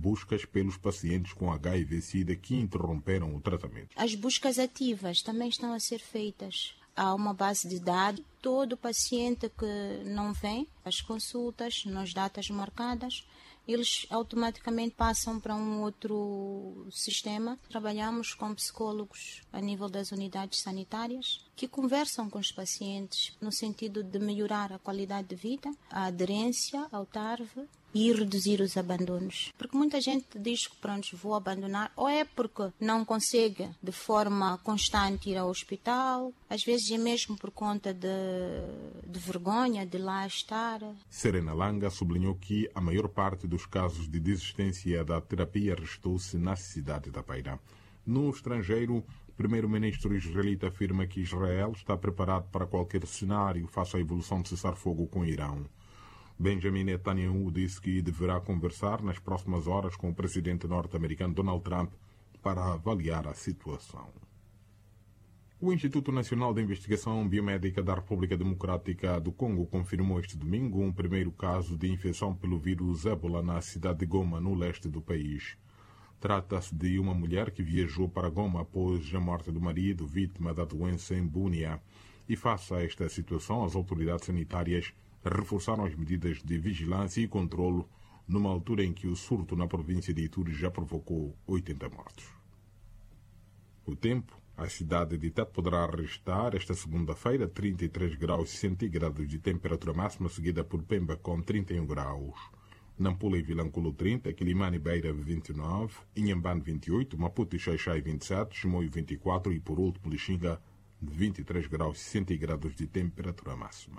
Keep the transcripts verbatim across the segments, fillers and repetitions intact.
buscas pelos pacientes com H I V-Sida que interromperam o tratamento. As buscas ativas também estão a ser feitas. Há uma base de dados. Todo paciente que não vem às consultas, nas datas marcadas, eles automaticamente passam para um outro sistema. Trabalhamos com psicólogos a nível das unidades sanitárias que conversam com os pacientes no sentido de melhorar a qualidade de vida, a aderência ao T A R V e reduzir os abandonos. Porque muita gente diz que pronto, vou abandonar, ou é porque não consegue de forma constante ir ao hospital, às vezes é mesmo por conta de, de vergonha de lá estar. Serena Langa sublinhou que a maior parte dos casos de desistência da terapia restou-se na cidade da Beira. No estrangeiro, o primeiro-ministro israelita afirma que Israel está preparado para qualquer cenário face à evolução de cessar-fogo com o Irão. Benjamin Netanyahu disse que deverá conversar nas próximas horas com o presidente norte-americano Donald Trump para avaliar a situação. O Instituto Nacional de Investigação Biomédica da República Democrática do Congo confirmou este domingo um primeiro caso de infecção pelo vírus ébola na cidade de Goma, no leste do país. Trata-se de uma mulher que viajou para Goma após a morte do marido, vítima da doença em Bunia. E face a esta situação, as autoridades sanitárias reforçaram as medidas de vigilância e controlo numa altura em que o surto na província de Ituri já provocou oitenta mortos. O tempo, a cidade de Tete poderá registrar esta segunda-feira trinta e três graus centígrados de temperatura máxima, seguida por Pemba com trinta e um graus. Nampula e Vilanculo trinta, Quilimane e Beira vinte e nove, Inhambane vinte e oito, Maputo e Xaixai vinte e sete, Chimoio vinte e quatro e por último Lixinga vinte e três graus centígrados de temperatura máxima.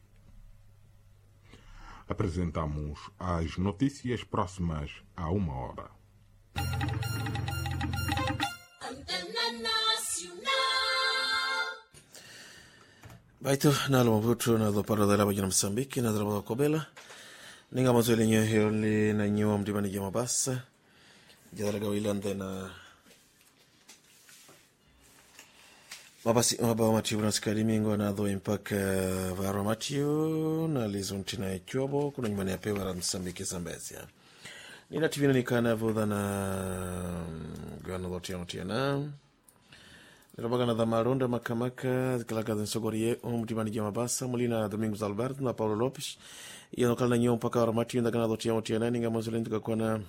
Apresentamos as notícias próximas a uma hora. Baito nalo maputo na doparo da laba jina Msambiki na draba kobela ninga mazwele nyo heole na nyo mdibani jama basa jadara gawilande na mabasi mabao matiu na skali mingo na dho impaka varo matiu na lizuntina ya chuobo kuna nyumani ya pewa ra Msambiki Zambezia nina tivina nikana vodha na gwana dhotia notia na Rabagana da Maronda Makamaka, Calacada Sogorie, um Dimani Gamabassa, Molina Domingos Alberto, na Paulo Lopes, e no Calnanho Pacar Matinho da Ganado Tiamo Tianinga, Mosulento Gakona,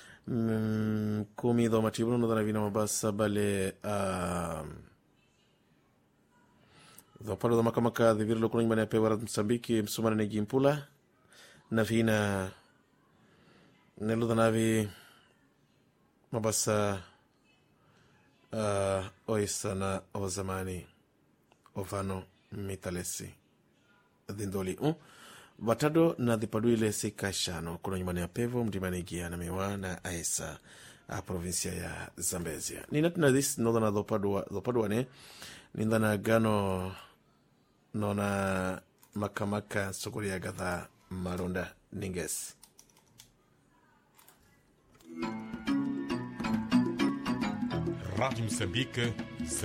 Comido Matibro, no Danavina Mabassa, Bale a. Do Paulo da Makamaka, de Virlo Colin Pevara de Moçambique, Sumane Gimpula, Navina Nelo da Navi Mabassa. Uh, oisana o zamani ovano mitalesi dhindoli un batado na dhipaduile sikashano kuna nyumbani ya pevo mdimani gia na miwa na aesa a provinsia ya Zambezia nina tuna this nodana dhopadua dhopadua ne nindana gano nona makamaka sokoria gatha Maronda Ninges Rádio Moçambique